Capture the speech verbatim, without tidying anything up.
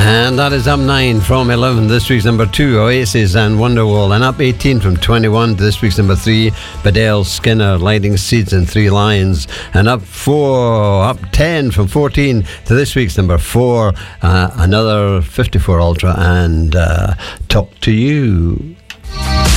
And that is up nine from eleven, this week's number two, Oasis and Wonderwall. And up eighteen from twenty-one to this week's number three, Badell, Skinner, Lighting Seeds and Three Lions. And up four, up ten from fourteen to this week's number four, uh, another fifty-four Ultra and uh, Talk to You.